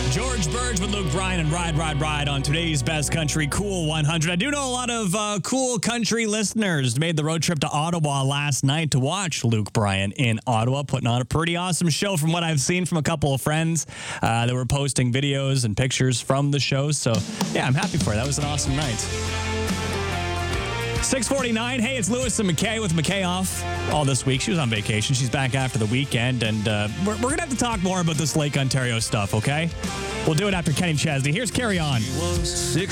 George Burge with Luke Bryan and Ride on today's Best Country Cool 100. I do know a lot of cool country listeners made the road trip to Ottawa last night to watch Luke Bryan in Ottawa, putting on a pretty awesome show from what I've seen from a couple of friends that were posting videos and pictures from the show. So, yeah, I'm happy for it. That was an awesome night. 6:49. Hey, it's Lewis and McKay with McKay off all this week. She was on vacation. She's back after the weekend, and we're going to have to talk more about this Lake Ontario stuff, okay? We'll do it after Kenny Chesney. Here's Carry On.